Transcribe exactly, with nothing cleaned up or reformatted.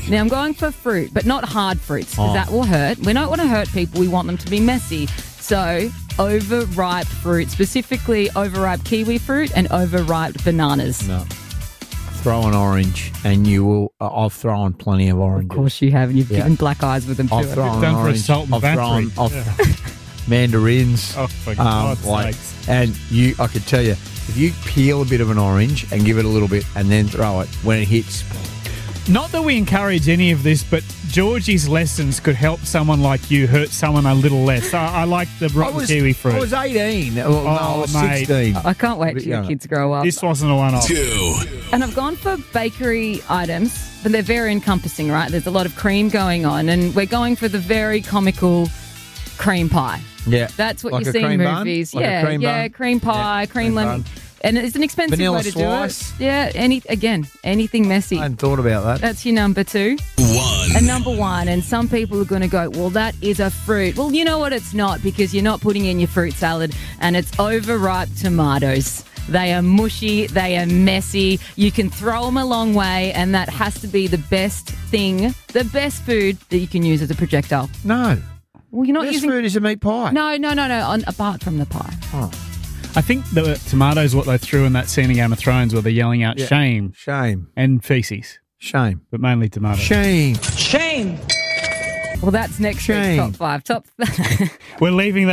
Now, I'm going for fruit, but not hard fruits, because Oh. that will hurt. We don't want to hurt people. We want them to be messy. So, overripe fruit, specifically overripe kiwi fruit and overripe bananas. No. Throw an orange, and you will. Uh, I've thrown plenty of oranges. Of course you have, and you've Yeah. given black eyes with them too. I've thrown Done for a orange. salt and I've battery. thrown I've mandarins. Oh, for um, God's like, sakes. and you, I could tell you, if you peel a bit of an orange and give it a little bit, and then throw it when it hits. Not that we encourage any of this, but Georgie's lessons could help someone like you hurt someone a little less. I, I like the I rotten was, kiwi fruit. I was eighteen. Well, no, I Oh, was mate. sixteen. I can't wait Bit till your younger. kids grow up. This wasn't a one-off. Two. And I've gone for bakery items, but they're very encompassing, right? There's a lot of cream going on, and we're going for the very comical cream pie. Yeah, That's what Like you a see in cream bun? movies. Like a yeah, cream yeah, bun? cream pie, Yeah, cream cream lemon. bun. And it's an expensive Vanilla way to slice? do it. Yeah, any again, anything messy. I hadn't thought about that. That's your number two. One. And number one, and some people are going to go, well, that is a fruit. Well, you know what? It's not, because you're not putting in your fruit salad, and it's overripe tomatoes. They are mushy. They are messy. You can throw them a long way, and that has to be the best thing, the best food that you can use as a projectile. No. Well, you're not Best using. food is a meat pie. No, no, no, no. On, apart from the pie. I think the tomatoes, what they threw in that scene in Game of Thrones, where they're yelling out Yeah. shame Shame. and feces, Shame. but mainly tomatoes. Shame. Well, that's next Shame. week's top five. Top. We're leaving that.